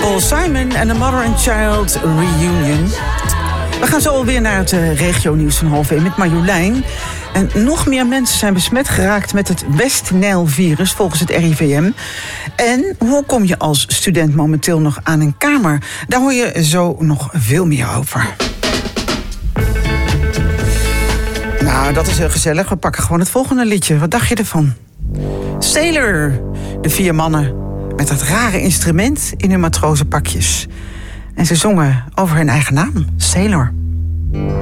Paul Simon en de Mother and Child Reunion. We gaan zo alweer naar het regionieuws van 12:30 met Marjolein. En nog meer mensen zijn besmet geraakt met het West-Nijl-virus volgens het RIVM. En hoe kom je als student momenteel nog aan een kamer? Daar hoor je zo nog veel meer over. Nou, dat is heel gezellig. We pakken gewoon het volgende liedje. Wat dacht je ervan? Sailor. De 4 mannen met dat rare instrument in hun matrozenpakjes. En ze zongen over hun eigen naam, Sailor.